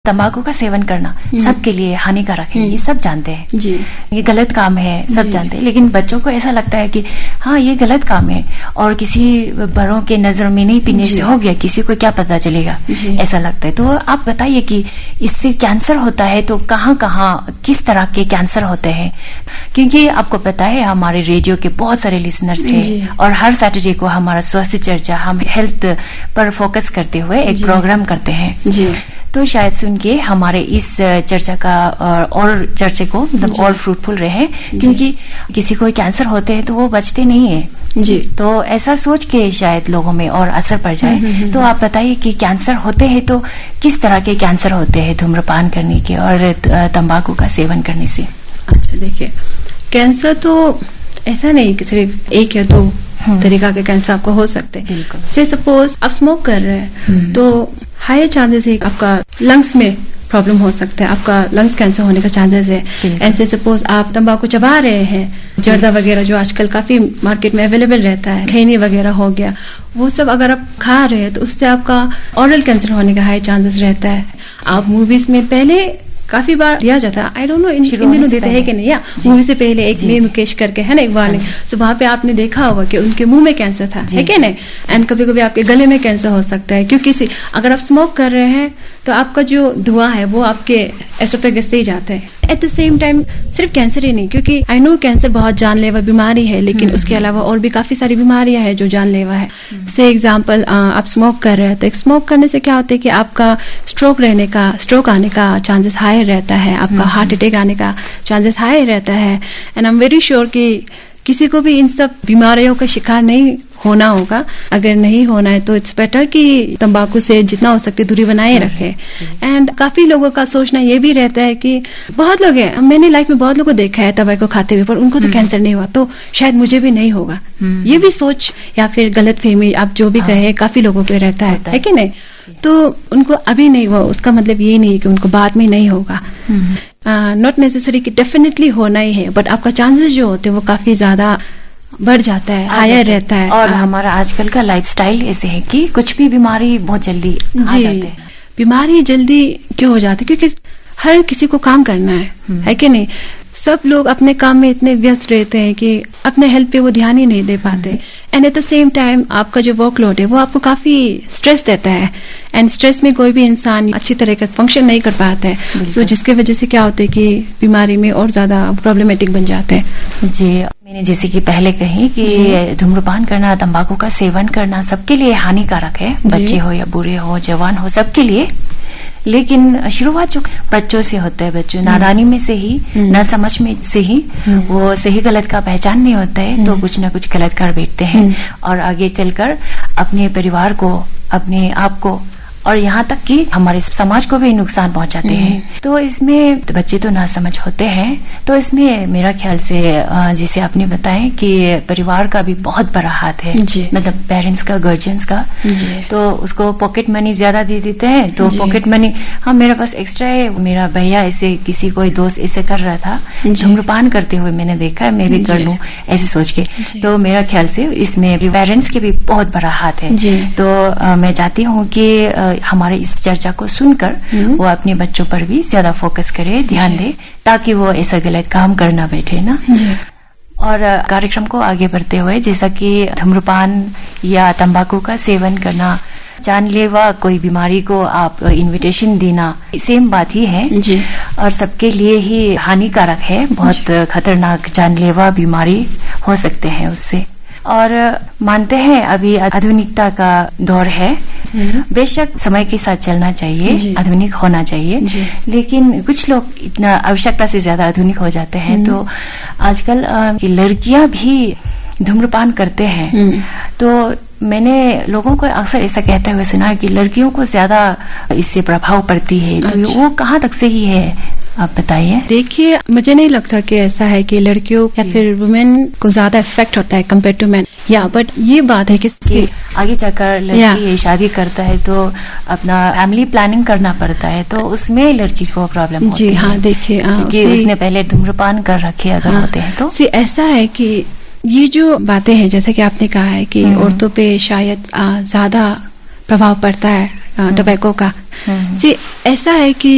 तंबाकू का सेवन करना सबके लिए हानिकारक है, ये सब जानते हैं जी। ये गलत काम है, सब जानते हैं, लेकिन बच्चों को ऐसा लगता है कि हाँ ये गलत काम है और किसी बड़ों के नजर में नहीं पीने से हो गया, किसी को क्या पता चलेगा, ऐसा लगता है। तो आप बताइए कि इससे कैंसर होता है तो कहाँ कहाँ किस तरह के कैंसर होते हैं, क्योंकि आपको पता है हमारे रेडियो के बहुत सारे लिसनर्स थे और हर सैटरडे को हमारा स्वास्थ्य चर्चा, हम हेल्थ पर फोकस करते हुए एक प्रोग्राम करते हैं जी। तो शायद सुन के हमारे इस चर्चा का और चर्चे को मतलब और फ्रूटफुल रहे, क्योंकि किसी को कैंसर होते हैं तो वो बचते नहीं है जी। तो ऐसा सोच के शायद लोगों में और असर पड़ जाए। तो आप बताइए कि कैंसर होते हैं तो किस तरह के कैंसर होते हैं धूम्रपान करने के और तंबाकू का सेवन करने से? अच्छा देखिए, कैंसर तो ऐसा नहीं कि सिर्फ एक या दो तरीका के कैंसर आपको हो सकते हैं। से सपोज आप स्मोक कर रहे हैं तो हायर चांसेस है आपका लंग्स में प्रॉब्लम हो सकता है, आपका लंग्स कैंसर होने का चांसेस है। ऐसे सपोज आप तंबाकू चबा रहे हैं, जर्दा वगैरह जो आजकल काफी मार्केट में अवेलेबल रहता है, खैनी वगैरह हो गया, वो सब अगर आप खा रहे हैं तो उससे आपका ओरल कैंसर होने का हाई चांसेस रहता है। आप मूवीज में पहले काफी बार दिया जाता है, आई डोंट नो इन दिनों देते हैं कि नहीं, या मूवी से पहले एक मे मुकेश करके है ना एक वार्निंग, तो वहां पे आपने देखा होगा कि उनके मुंह में कैंसर था, है कि नहीं। एंड कभी कभी आपके गले में कैंसर हो सकता है, क्योंकि अगर आप स्मोक कर रहे हैं तो आपका जो धुआं है वो आपके एसोफेगस से ही जाता है। एट द सेम टाइम सिर्फ कैंसर ही नहीं, क्योंकि आई नो कैंसर बहुत जानलेवा बीमारी है, लेकिन उसके अलावा और भी काफी सारी बीमारियां हैं जो जानलेवा है। से एग्जाम्पल आप स्मोक कर रहे हैं तो स्मोक करने से क्या होता है कि आपका स्ट्रोक आने का चांसेस हाई रहता है, आपका हार्ट अटैक आने का चांसेस हाई रहता है। And I am very sure कि किसी को भी इन सब बीमारियों का शिकार नहीं होना होगा। अगर नहीं होना है तो इट्स बेटर कि तंबाकू से जितना हो सकते दूरी बनाए रखे। एंड काफी लोगों का सोचना ये भी रहता है कि बहुत लोग हैं, मैंने लाइफ में बहुत लोगों को देखा है तंबाकू खाते हुए पर उनको तो कैंसर नहीं हुआ, तो शायद मुझे भी नहीं होगा। ये भी सोच या फिर गलत फहमी आप जो भी कहे काफी लोगों पे रहता है कि नहीं। तो उनको अभी नहीं हुआ उसका मतलब ये नहीं कि उनको बाद में नहीं होगा। नॉट नेसेसरी कि डेफिनेटली होना ही है, बट आपका चांसेस जो होते हैं वो काफी ज्यादा बढ़ जाता है, हायर रहता है। और हमारा आजकल का लाइफस्टाइल ऐसे है कि कुछ भी बीमारी बहुत जल्दी आ जाते हैं। बीमारी जल्दी क्यों हो जाती है? क्योंकि हर किसी को काम करना है कि नहीं। सब लोग अपने काम में इतने व्यस्त रहते हैं कि अपने हेल्थ पे वो ध्यान ही नहीं दे पाते। And at the same time आपका जो वर्कलोड है वो आपको काफी स्ट्रेस देता है, एंड स्ट्रेस में कोई भी इंसान अच्छी तरह का फंक्शन नहीं कर पाता है। सो जिसके वजह से क्या होता है कि बीमारी में और ज्यादा प्रॉब्लमेटिक बन जाते हैं। जी, मैंने जैसे कि पहले कही कि धूम्रपान करना, तंबाकू का सेवन करना सबके लिए हानिकारक है, बच्चे हो या बूढ़े हो, जवान हो, सबके लिए। लेकिन शुरुआत जो बच्चों से होता है, बच्चों नादानी में से ही, न समझ में से ही वो सही गलत का पहचान नहीं होता है, तो कुछ न कुछ गलत कर बैठते हैं और आगे चलकर अपने परिवार को, अपने आप को और यहाँ तक कि हमारे समाज को भी नुकसान पहुंचाते हैं। तो इसमें बच्चे तो ना समझ होते हैं, तो इसमें मेरा ख्याल से जिसे आपने बताया कि परिवार का भी बहुत बड़ा हाथ है, मतलब पेरेंट्स का, गार्जियंस का। तो उसको पॉकेट मनी ज्यादा दे देते हैं, तो पॉकेट मनी, हाँ मेरे पास एक्स्ट्रा है, मेरा भैया ऐसे किसी कोई दोस्त ऐसे कर रहा था, धूम्रपान करते हुए मैंने देखा है, मैं भी कर लूं ऐसे सोच के। तो मेरा ख्याल से इसमें पेरेंट्स के भी बहुत बड़ा हाथ है। तो मैं चाहती हूँ कि हमारे इस चर्चा को सुनकर वो अपने बच्चों पर भी ज्यादा फोकस करे, ध्यान दे, ताकि वो ऐसा गलत काम करना बैठे ना। और कार्यक्रम को आगे बढ़ते हुए, जैसा कि धूम्रपान या तंबाकू का सेवन करना जानलेवा कोई बीमारी को आप इनविटेशन देना, सेम बात ही है और सबके लिए ही हानिकारक है, बहुत खतरनाक जानलेवा बीमारी हो सकते हैं उससे। और मानते हैं अभी आधुनिकता का दौर है, बेशक समय के साथ चलना चाहिए, आधुनिक होना चाहिए, लेकिन कुछ लोग इतना आवश्यकता से ज्यादा आधुनिक हो जाते हैं। तो आजकल लड़कियां भी धूम्रपान करते हैं। तो मैंने लोगों को अक्सर ऐसा कहते हुए सुना है कि लड़कियों को ज्यादा इससे प्रभाव पड़ती है। तो वो कहाँ तक सही है, आप बताइए। देखिए, मुझे नहीं लगता कि ऐसा है कि लड़कियों या फिर वुमेन को ज्यादा इफेक्ट होता है कम्पेयर टू मैन। या बट ये बात है कि आगे जाकर लड़की शादी करता है तो अपना फैमिली प्लानिंग करना पड़ता है, तो उसमें लड़की को प्रॉब्लम होती है। हाँ देखिए, क्योंकि उसने पहले धूम्रपान कर रखे अगर होते हैं तो। ऐसा है कि ये जो बातें हैं, जैसे कि आपने कहा है कि औरतों पे शायद ज्यादा प्रभाव पड़ता है टोबैको का। ऐसा है कि